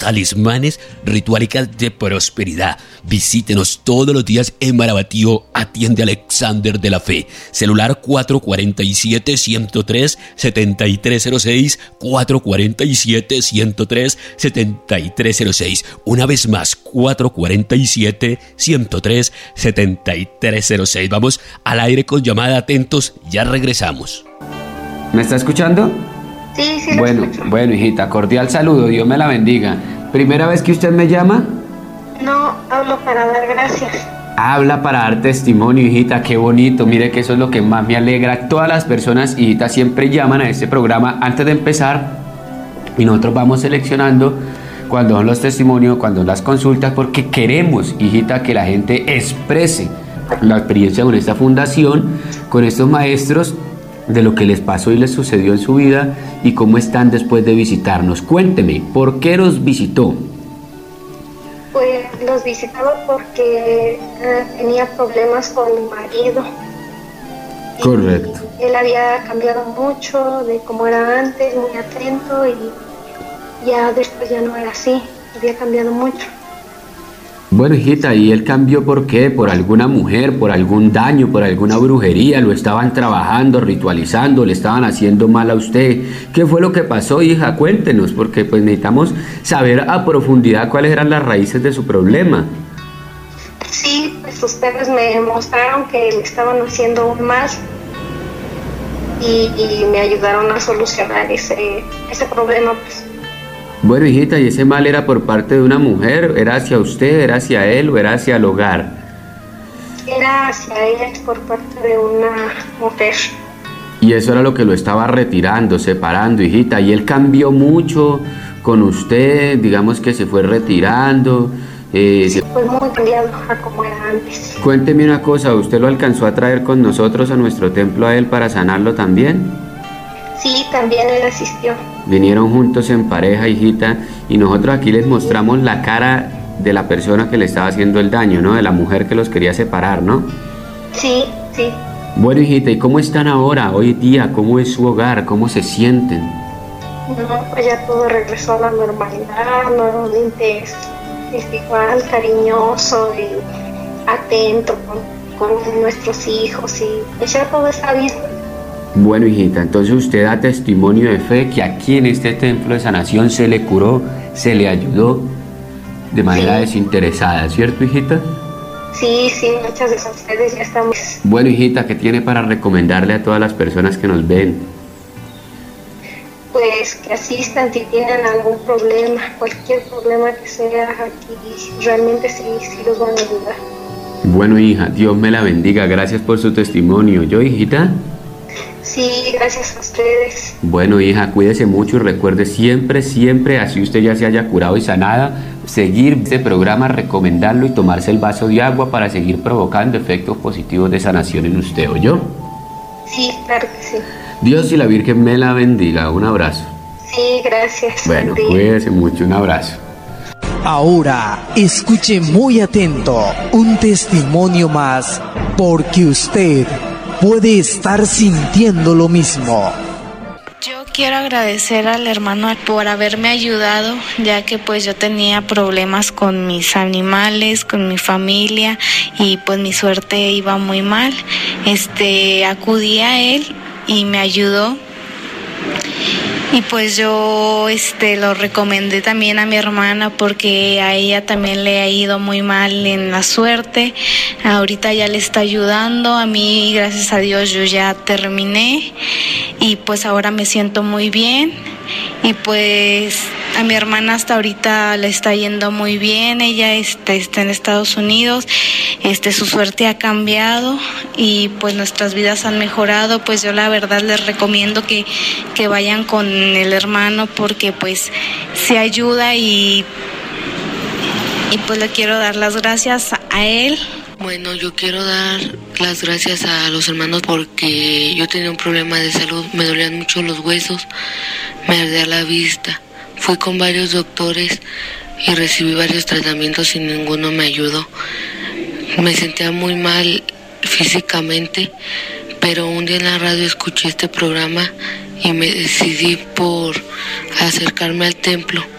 talismanes, rituales de prosperidad. Visítenos todos los días en Marabatío. Atiende Alexander de la Fe. Celular 447-103-7306, 447-103-7306. Una vez más, 447-103-7306. Vamos al aire con llamada, atentos, ya regresamos. ¿Me está escuchando? Sí, Bueno, hijita, cordial saludo, Dios me la bendiga. ¿Primera vez que usted me llama? No, hablo para dar gracias. Habla para dar testimonio, hijita, qué bonito. Mire que eso es lo que más me alegra. Todas las personas, hijita, siempre llaman a este programa antes de empezar y nosotros vamos seleccionando cuando son los testimonios, cuando son las consultas, porque queremos, hijita, que la gente exprese la experiencia con esta fundación, con estos maestros, de lo que les pasó y les sucedió en su vida y cómo están después de visitarnos. Cuénteme, ¿por qué los visitó? Pues los visitaba porque tenía problemas con mi marido. Correcto. Y él había cambiado mucho de cómo era antes, muy atento, y ya después ya no era así, había cambiado mucho. Bueno, hijita, ¿y él cambió por qué? ¿Por alguna mujer, por algún daño, por alguna brujería? ¿Lo estaban trabajando, ritualizando, le estaban haciendo mal a usted? ¿Qué fue lo que pasó, hija? Cuéntenos, porque pues necesitamos saber a profundidad cuáles eran las raíces de su problema. Sí, pues ustedes me mostraron que le estaban haciendo un mal y me ayudaron a solucionar ese problema, pues. Bueno, hijita, ¿y ese mal era por parte de una mujer? ¿Era hacia usted, era hacia él o era hacia el hogar? Era hacia ella por parte de una mujer. Y eso era lo que lo estaba retirando, separando, hijita. ¿Y él cambió mucho con usted? Digamos que se fue retirando. Sí, fue muy cambiado a como era antes. Cuénteme una cosa, ¿usted lo alcanzó a traer con nosotros a nuestro templo a él para sanarlo también? Sí, también él asistió. Vinieron juntos en pareja, hijita, y nosotros aquí les mostramos la cara de la persona que le estaba haciendo el daño, ¿no? De la mujer que los quería separar, ¿no? Sí, sí. Bueno, hijita, ¿y cómo están ahora, hoy día? ¿Cómo es su hogar? ¿Cómo se sienten? No, pues ya todo regresó a la normalidad, nuevamente es igual, cariñoso y atento con nuestros hijos, y pues ya todo está bien. Bueno, hijita, entonces usted da testimonio de fe que aquí en este templo de sanación se le curó, se le ayudó de manera desinteresada, ¿cierto, hijita? Sí, muchas gracias a ustedes, ya estamos. Bueno, hijita, ¿qué tiene para recomendarle a todas las personas que nos ven? Pues que asistan si tienen algún problema, cualquier problema que sea, aquí realmente sí los van a ayudar. Bueno, hija, Dios me la bendiga, gracias por su testimonio. ¿Yo, hijita? Sí, gracias a ustedes. Bueno, hija, cuídese mucho y recuerde siempre, así usted ya se haya curado y sanada, seguir este programa, recomendarlo y tomarse el vaso de agua para seguir provocando efectos positivos de sanación en usted, ¿oyó? Sí, claro que sí. Dios y la Virgen me la bendiga. Un abrazo. Sí, gracias. Bueno, cuídese mucho, un abrazo. Ahora, escuche muy atento un testimonio más, porque usted puede estar sintiendo lo mismo. Yo quiero agradecer al hermano por haberme ayudado, ya que pues yo tenía problemas con mis animales, con mi familia, y pues mi suerte iba muy mal. Acudí a él y me ayudó. Y pues yo lo recomendé también a mi hermana, porque a ella también le ha ido muy mal en la suerte. Ahorita ya le está ayudando. A mí, gracias a Dios, yo ya terminé y pues ahora me siento muy bien. Y pues a mi hermana hasta ahorita le está yendo muy bien. Ella está en Estados Unidos. Su suerte ha cambiado y pues nuestras vidas han mejorado. Pues yo la verdad les recomiendo que vayan con el hermano, porque pues se ayuda y pues le quiero dar las gracias a él. Bueno, yo quiero dar las gracias a los hermanos porque yo tenía un problema de salud, me dolían mucho los huesos, me ardía la vista. Fui con varios doctores y recibí varios tratamientos y ninguno me ayudó. Me sentía muy mal físicamente, pero un día en la radio escuché este programa y me decidí por acercarme al templo.